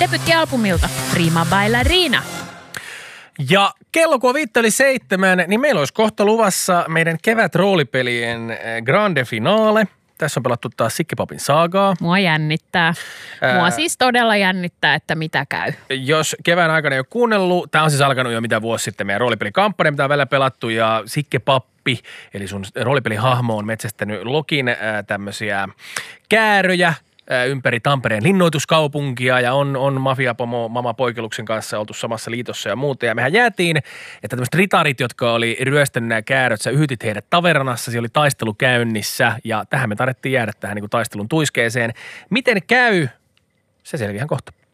debyyttialbumilta Prima Ballerina. Ja kello kun on 7, niin meillä olisi kohta luvassa meidän kevätroolipelien grande finale. Tässä on pelattu taas Sikkipopin saagaa. Mua jännittää. Mua siis todella jännittää, että mitä käy. Jos kevään aikana ei ole kuunnellut, tämä on siis alkanut jo mitä vuosi sitten meidän roolipelikampanja, mitä on välillä pelattu, ja Sikkipappi, eli sun roolipelihahmo on metsästänyt Lokin tämmöisiä kääröjä ympäri Tampereen linnoituskaupunkia ja on mafiapomo Mama Poikeluksen kanssa oltu samassa liitossa ja muuta. Ja mehän jäätiin, että tämmöiset ritarit, jotka oli ryöstänyt nämä kääröt, sä yhytit heidät tavernassa, siellä oli taistelu käynnissä ja tähän me tarvittiin jäädä tähän niin kuin taistelun tuiskeeseen. Miten käy? Se selviää kohta.